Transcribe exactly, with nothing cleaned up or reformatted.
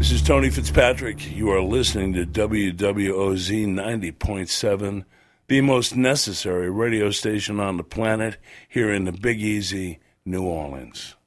This is Tony Fitzpatrick. You are listening to W W O Z ninety point seven, the most necessary radio station on the planet, here in the Big Easy, New Orleans.